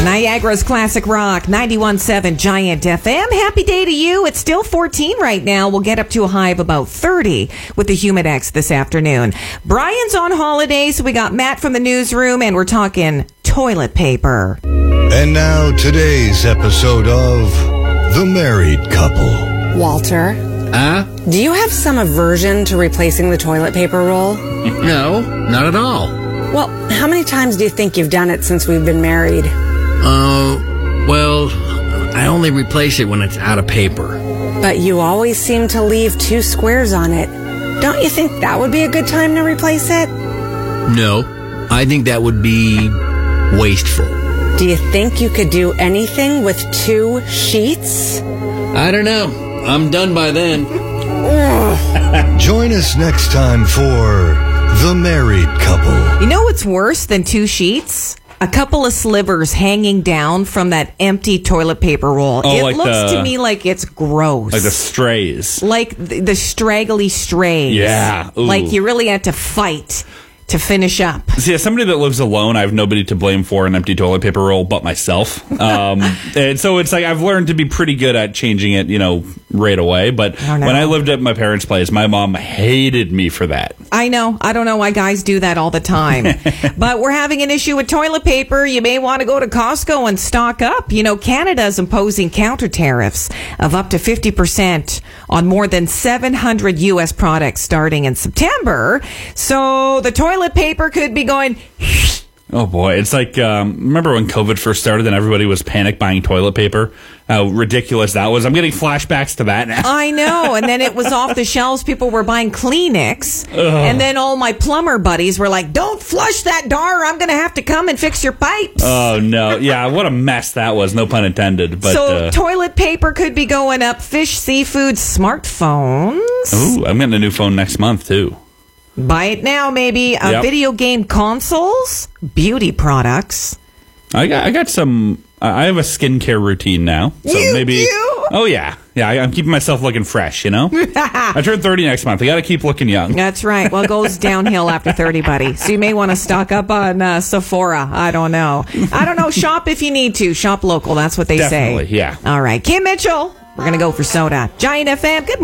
Niagara's Classic Rock, 91.7 Giant FM. Happy day to you. It's still 14 right now. We'll get up to a high of about 30 with the Humidex this afternoon. Brian's on holiday, so we got Matt from the newsroom, and we're talking toilet paper. And now today's episode of The Married Couple. Walter, do you have some aversion to replacing the toilet paper roll? No, not at all. Well, how many times do you think you've done it since we've been married? Well, I only replace it when it's out of paper. But you always seem to leave 2 squares on it. Don't you think that would be a good time to replace it? No, I think that would be wasteful. Do you think you could do anything with 2 sheets? I don't know. I'm done by then. Join us next time for The Married Couple. You know what's worse than 2 sheets? A couple of slivers hanging down from that empty toilet paper roll. Oh, it like looks to me like it's gross. Like the strays. Like the straggly strays. Yeah. Ooh. Like you really had to fight to finish up. See, as somebody that lives alone, I have nobody to blame for an empty toilet paper roll but myself. And so it's like I've learned to be pretty good at changing it, right away. But when I lived at my parents' place, my mom hated me for that. I know. I don't know why guys do that all the time. But we're having an issue with toilet paper. You may want to go to Costco and stock up. Canada's imposing counter tariffs of up to 50% on more than 700 U.S. products starting in September. So the toilet paper could be going... Oh, boy. It's like, remember when COVID first started and everybody was panic buying toilet paper? How ridiculous that was. I'm getting flashbacks to that now. I know. And then it was off the shelves. People were buying Kleenex. Ugh. And then all my plumber buddies were like, don't flush that door. I'm going to have to come and fix your pipes. Oh, no. Yeah, what a mess that was. No pun intended. But so toilet paper could be going up. Fish, seafood, smartphones. Ooh, I'm getting a new phone next month, too. Buy it now, maybe. Yep. Video game consoles, beauty products. I got some. I have a skincare routine now, so maybe. Oh yeah. I'm keeping myself looking fresh. I turn 30 next month. I got to keep looking young. That's right. Well, it goes downhill after 30, buddy. So you may want to stock up on Sephora. I don't know. Shop if you need to. Shop local. That's what they say. Definitely. Yeah. All right, Kim Mitchell. We're gonna go for soda. Giant FM. Good morning.